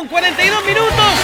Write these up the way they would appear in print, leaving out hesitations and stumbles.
8:42.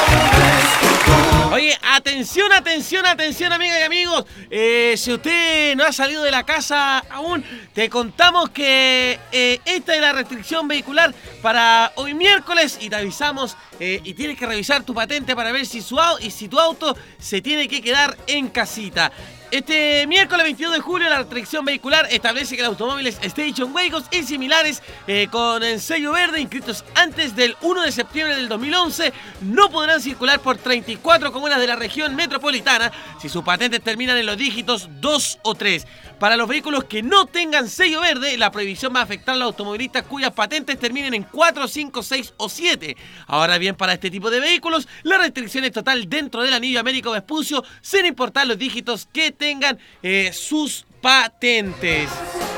Oye, atención, amigas y amigos. Si usted no ha salido de la casa aún, te contamos que esta es la restricción vehicular para hoy miércoles y te avisamos y tienes que revisar tu patente para ver si tu auto se tiene que quedar en casita. Este miércoles 22 de julio la restricción vehicular establece que los automóviles Station Wagons y similares con el sello verde inscritos antes del 1 de septiembre del 2011 no podrán circular por 34 comunas de la región metropolitana si sus patentes terminan en los dígitos 2 o 3. Para los vehículos que no tengan sello verde, la prohibición va a afectar a los automovilistas cuyas patentes terminen en 4, 5, 6 o 7. Ahora bien, para este tipo de vehículos, la restricción es total dentro del anillo Américo Vespucio, sin importar los dígitos que tengan sus patentes.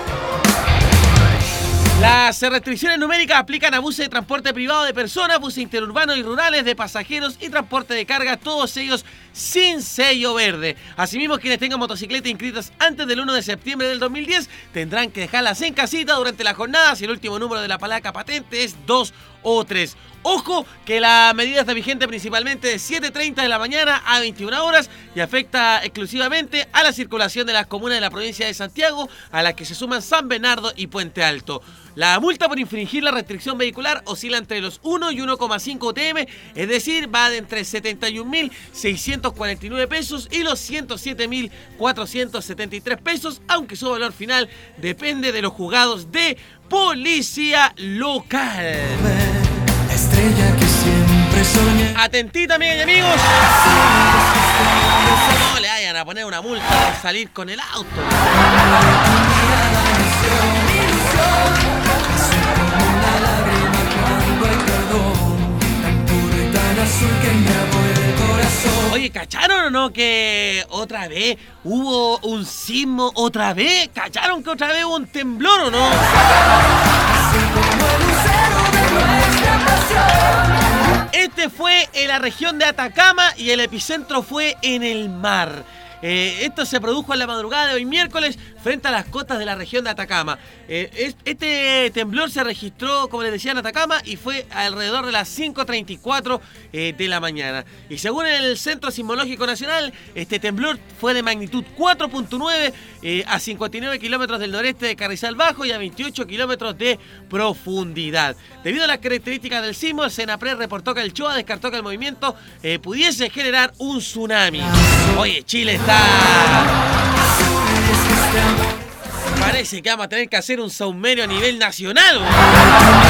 Las restricciones numéricas aplican a buses de transporte privado de personas, buses interurbanos y rurales de pasajeros y transporte de carga, todos ellos sin sello verde. Asimismo, quienes tengan motocicletas inscritas antes del 1 de septiembre del 2010 tendrán que dejarlas en casita durante la jornada si el último número de la placa patente es 2 o 3. Ojo que la medida está vigente principalmente de 7:30 de la mañana a 21 horas y afecta exclusivamente a la circulación de las comunas de la provincia de Santiago, a las que se suman San Bernardo y Puente Alto. La multa por infringir la restricción vehicular oscila entre los 1 y 1,5 UTM, es decir, va de entre 71.649 pesos y los 107.473 pesos, aunque su valor final depende de los juzgados de policía local. Estrella que siempre soñé. Atentita, amigas y amigos. No le vayan a poner una multa por salir con el auto. Oye, ¿cacharon o no que otra vez hubo un sismo? ¿Otra vez? ¿Cacharon que otra vez hubo un temblor o no? Este fue en la región de Atacama y el epicentro fue en el mar. Esto se produjo en la madrugada de hoy miércoles frente a las costas de la región de Atacama. Este temblor se registró, como les decía, en Atacama y fue alrededor de las 5:34 de la mañana. Y según el Centro Sismológico Nacional, este temblor fue de magnitud 4.9 a 59 kilómetros del noreste de Carrizal Bajo y a 28 kilómetros de profundidad. Debido a las características del sismo, el Senapred reportó que el CHOA descartó que el movimiento pudiese generar un tsunami. Oye, Chile está... Parece que vamos a tener que hacer un saumerio a nivel nacional.